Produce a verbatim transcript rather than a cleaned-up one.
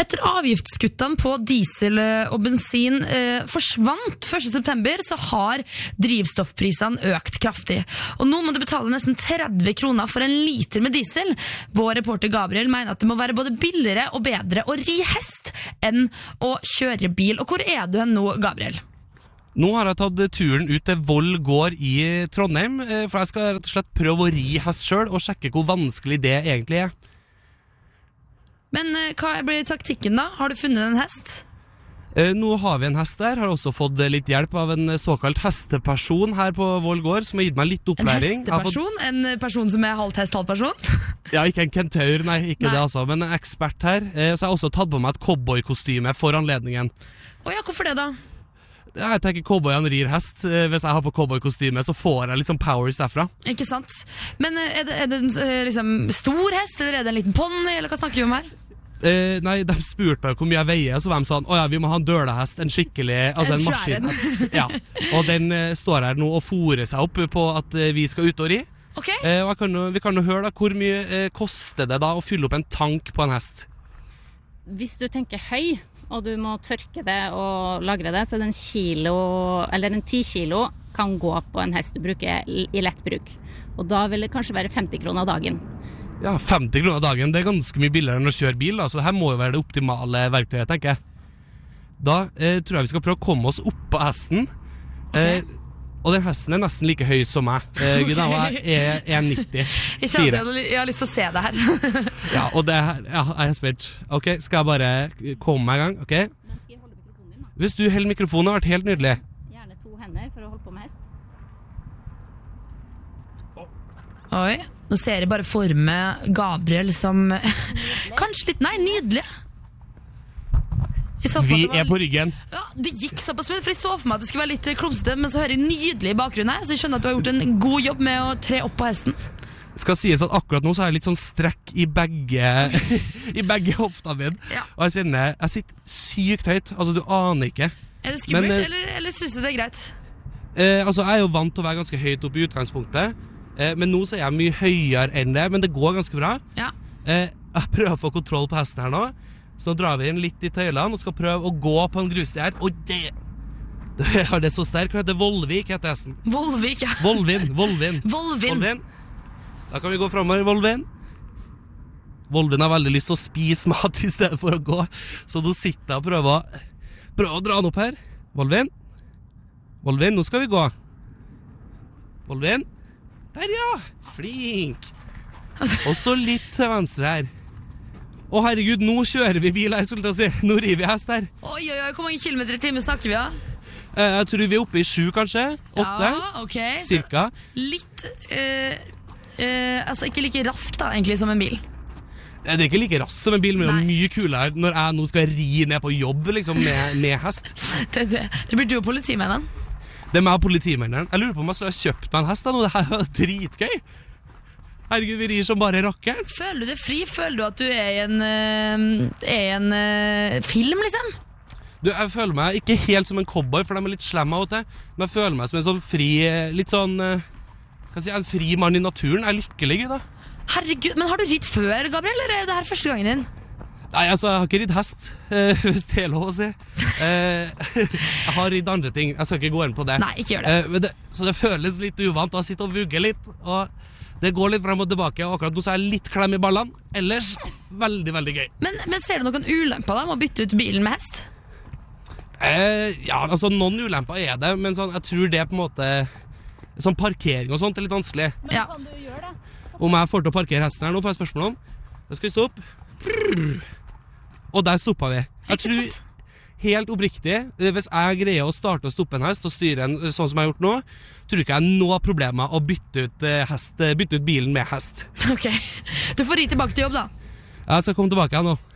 Etter avgiftskuttene på diesel og bensin eh, forsvant første september, så har drivstoffprisene økt kraftig. Og nå må du betale nesten tretti kroner for en liter med diesel. Vår reporter Gabriel mener at det må være både billigere og bedre å ri hest enn å kjøre bil. Og hvor er du hen nå, Gabriel? Nå har jeg tatt turen ut til Voll gård i Trondheim, for jeg skal rett og slett prøve å ri hest selv og sjekke hvor vanskelig det egentlig er. Men hva blir taktikken da? Har du funnet en hest? Eh, nå har vi en hest der, har også fått litt hjelp av en såkalt hesteperson her på Voll gård, som har gitt meg litt opplæring. En hesteperson? Fått... En person som er halvt hest, halvt person? Ja, ikke en kentaur, nei, ikke nei. Det altså, men en ekspert her. Eh, så jeg har også tatt på meg et cowboykostyme for anledningen. Å ja, hvorfor det da? Jeg tenker cowboyene rir hest. Hvis jeg har på cowboykostyme, så får jeg litt sånn powers derfra. Ikke sant? Men er det, er det en liksom, stor hest, eller er det en liten ponni, eller hva snakker vi om her? Eh, nei, de spurte meg hvor mye jeg veier, så var de sånn, åja, vi må ha en dølehest, en skikkelig, altså en, en maskinhest. Ja. Og den eh, står her nå og fôrer seg opp på at eh, vi skal ut og ri. Okay. Eh, og kan jo, vi kan jo høre da, hvor mye eh, koster det da å fylle opp en tank på en hest? Hvis du tenker høy, og du må tørke det og lagre det, så er det en kilo, eller en ti kilo kan gå på en hest du bruker i lett bruk. Og da vil det kanskje være femti kroner dagen. Ja, femti kroner dagen, det er ganske mye billigere enn å kjøre bil, så her må jo være det optimale verktøyet, tenker jeg. Da eh, tror jeg vi skal prøve å komme oss opp på hesten. Okay. Eh, og den hesten er nesten like høy som meg. Eh, okay. Jeg er en nitti. Jeg kjenner at jeg har lyst til å se det her. Ja, og det her, ja, jeg er spent. Ok, skal jeg bare komme meg i gang, ok? Men skal jeg holde mikrofonen din da? Hvis du holder mikrofonen, har vært helt nydelig. Gjerne to hender for å holde på med hest. Oi, nå ser jeg bare for meg Gabriel som kanskje litt, nei, nydelig. Vi er på ryggen. Ja, det gikk såpass med, for jeg så for meg at det skulle være litt klumsete, men så hører jeg nydelig i bakgrunnen her, så jeg skjønner at du har gjort en god jobb med å tre opp på hesten. Det skal sies at akkurat nå så har jeg litt sånn strekk i begge i begge hofta min. Ja. Og jeg kjenner, jeg sitter sykt høyt, altså du aner ikke. Er det skummelt, men, eller, eller synes du det er greit? Eh, altså, jeg er jo vant til å være ganske høyt oppe i utgangspunktet. Men nå så er jeg mye høyere enn det, men det går ganske bra. Ja. Jeg prøver å få kontroll på hesten her nå, så nå drar vi inn litt i tøylene og skal prøve å gå på en grussti her. Og det, det er det så sterk, det er Vollvik heter hesten. Vollvik, ja. Volvin, Volvin. Volvin. Volvin. Da kan vi gå fremover, Volvin. Volvin har veldig lyst til å spise mat i stedet for å gå, så nå sitter jeg og prøver å, prøver å dra den opp her. Volvin. Volvin, nå skal vi gå. Volvin. Der, ja! Flink! Og så litt til venstre her. Å herregud, nå kjører vi bil her, skulle jeg si. Nå river vi hest her. Oi, oi, oi, hvor mange kilometer i timen snakker vi da? Jeg tror vi er oppe i sju, kanskje. Åtte. Ja, ok. Cirka. Så litt, uh, uh, altså ikke like raskt da, egentlig, som en bil. Det er ikke like raskt som en bil, men det er mye kulere når jeg nå skal ri ned på jobb, liksom, med, med hest. det, det, det blir du og politimennene. Det er meg og politimenneren. Jeg lurer på om jeg skulle ha kjøpt meg en hest da nå. Det her er dritgøy. Herregud, vi rir som bare rakkeren. Føler du deg fri? Føler du at du er i en, uh, er i en uh, film, liksom? Du, jeg føler meg ikke helt som en cowboy, for de er litt slemme av og til. Men jeg føler meg som en sånn fri, litt sånn, uh, hva si, en fri mann i naturen. Jeg er lykkelig, da. Herregud, men har du ridd før, Gabriel, eller er det her første gangen din? Nei, altså, jeg har ikke ridd hest, uh, hvis det er lov å si. Uh, jeg har ridd andre ting, jeg skal ikke gå inn på det. Nei, ikke gjør det. Uh, det så det føles litt uvant å sitte og vugge litt, og det går litt frem og tilbake, og akkurat nå så er jeg litt klem i ballene. Ellers, veldig, veldig gøy. Men, men ser du noen ulemper da, med å bytte ut bilen med hest? Uh, ja, altså, noen ulemper er det, men sånn, jeg tror det er på en måte, sånn parkering og sånt er litt vanskelig. Men ja. Kan du gjøre det? Om jeg får til å parkere hesten her nå, får jeg spørsmål om. Da skal vi stoppe. Og der stoppet vi. Jeg tror, helt oppriktig, hvis jeg greier å starte og stoppe en hest og styre en sånn som jeg har gjort nå, tror ikke jeg er noe problem med å bytte ut, hest, bytte ut bilen med hest. Ok, du får ri tilbake til jobb da. Jeg skal komme tilbake igjen nå.